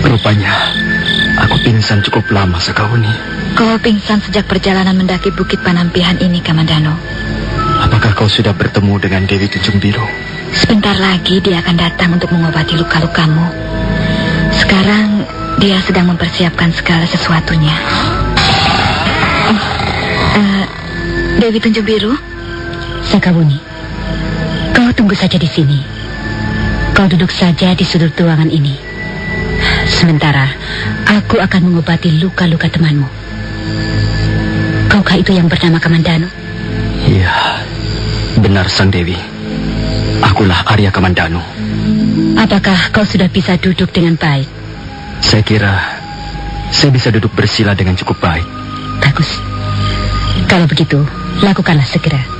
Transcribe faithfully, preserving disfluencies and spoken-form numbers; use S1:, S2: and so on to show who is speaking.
S1: Rupanya aku pingsan cukup lama, Sakauni.
S2: Kau pingsan sejak perjalanan mendaki Bukit Panampihan ini, Kamandano.
S1: Apakah kau sudah bertemu dengan Dewi Tunjung Biru?
S2: Sebentar lagi dia akan datang untuk mengobati luka-lukamu. Sekarang dia sedang mempersiapkan segala sesuatunya. Oh, uh, Dewi Tunjung Biru?
S3: Sakawuni, kau tunggu saja di sini. Kau duduk saja di sudut ruangan ini. Sementara aku akan mengobati luka-luka temanmu. Kaukah itu yang bernama Kamandano?
S1: Iya, benar Sang Dewi. Akulah Arya Kamandano.
S3: Apakah kau sudah bisa duduk dengan baik?
S1: Saya kira saya bisa duduk bersila dengan cukup baik.
S3: Bagus. Kalau begitu, lakukanlah segera.